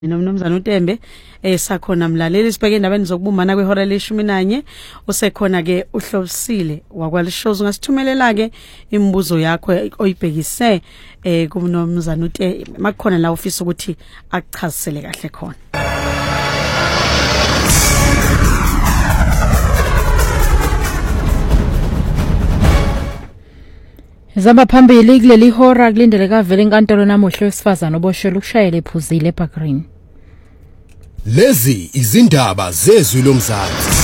Nomnumzana uTembe sakhona mlaleli sibheke indabeni zokubumbana kwehora le-11 usekhona ke uhlobisile wakwalishows ungasithumelela ke imibuzo yakho oyibhekise kumnomzana uTembe makukhona la ufisa ukuthi akuchazisele kahle khona. Zaba phambili kuleli hora kulindeleka vele inkantolo namuhla wesifazana oboshela ukushayela ephuzile eParkgreen. Lezi izindaba zezwi lomzansi.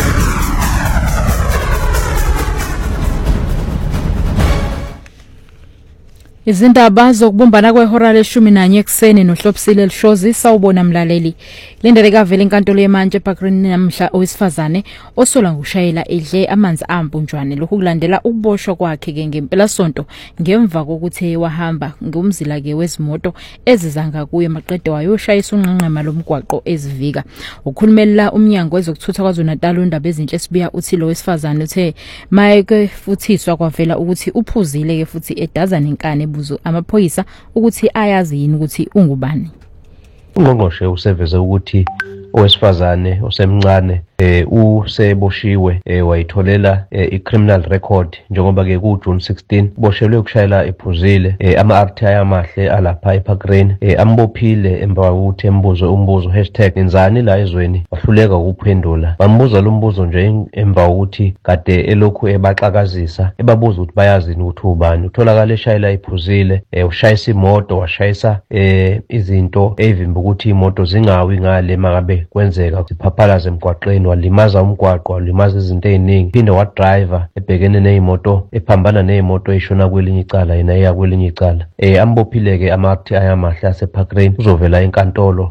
Izindaba zokubumbana kwehora le-11 ekseni nohlobisile elishozi sawubona mlaleli. Lindeleka vele inkantolo yemanje eParkgreen namhla owesifazane osola ngokushayela edle amanzi ampunjwane lokhu kulandela ukuboshwa kwakhe ke ngempela sonto ngemva kokuthi wahamba ngomzila ke wezimoto ezizanga kuye maqede wayoshayisa unqanqema lomgwaqo ezivika. Ukhulumelela umnyango wezokuthutha kwaZulu-Natal undaba ezinhle sibiya uthi lo wesifazane uthe mayeke futhiswa kwavela ukuthi uphuzile ke futhi edaza nenkane buzo amaphoyisa ukuthi ayazi yini ukuthi ungubani. Ungqongqoshe useveze ukuthi owesifazane osemncane useboshiwe wayitholela i-criminal record njengoba ke ku June 16 boshelwe ukushayela ephuzile ama-RTI amahle alapha eParkgreen ambophile emva kokuthi embuzo umbuzo #nenzani la ezweni wahluleka ukuphendula bambuza lo mbuzo nje emva kokuthi kade elokhu ebaxakazisa ebabuza ukuthi bayazini ukuthi ubani utholakala eshayela ephuzile ushayisa imoto washayisa izinto evimba ukuthi imoto zingawi ngale makabe kwenzeka siphaphalaze emgwaqeni walimaza umgwaqo walimaza izinto eziningi phinde wadriver ebhekene nezimoto ephambana nezimoto eshona kwelinye icala yena eya kwelinye icala ambophile ke ama-RTI amahle aseParkgreen uzovela enkantolo.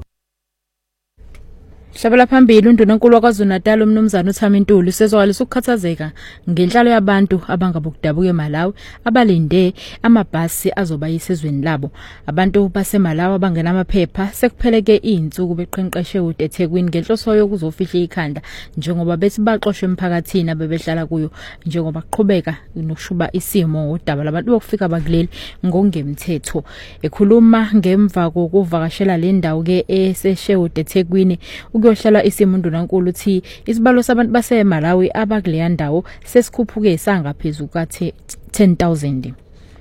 Hlabela phambili undunankulu wakwaZulu-Natal umnumzana uThamintuli sezwalisa ukukhathazeka ngenhlalo yabantu abangabokudabuka eMalawi abalinde amabhasi azoba yisezweni labo. Abantu baseMalawi abangenamaphepha sekupheleke izinsuku beqhenqeshe ude eThekwini ngenhloso yokuzofihla ikhanda njengoba bethi baxoshwe emphakathini abebehlala kuyo njengoba kuqhubeka nokushuba isimo udaba labantu bokufika bakuleli ngokungemthetho. Ekhuluma ngemva kokuvakashela le ndawo ke eseshe ude eThekwini ukuyohlala isimo undunankulu uthi isibalo sabantu baseMalawi abakuleya ndawo sesikhuphuke sangaphezulu ka 10,000.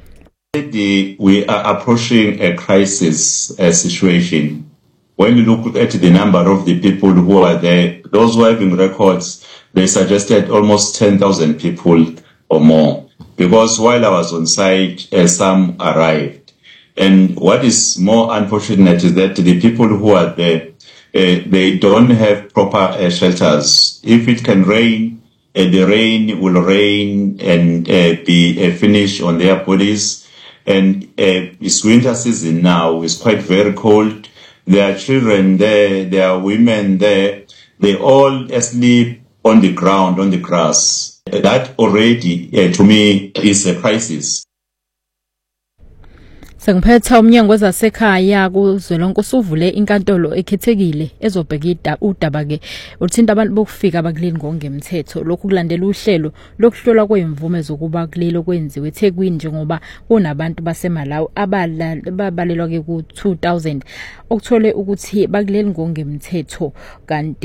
We are approaching a crisis situation. When you look at the number of the people who are there, those who are having records, they suggested almost 10,000 people or more. Because while I was on site, some arrived. And what is more unfortunate is that the people who are there, they don't have proper shelters. If it can rain, the rain will rain and be finished on their bodies. And it's winter season now. It's quite very cold. There are children there. There are women there. They all asleep on the ground, on the grass. That already, to me, is a crisis. Sengiphetha umnyango wezasekhaya kuzwelonke usuvule inkantolo ekhethekile ezobheka udaba ke uthinta abantu bokufika abakuleli ngongemthetho lokhu kulandela uhlelo lokuhlolwa kwemvume zokuba kuleli okwenziwe eThekwini njengoba kunabantu baseMalawi ababalelwa ke ku 2000 okuthole ukuthi bakuleli ngongemthetho kanti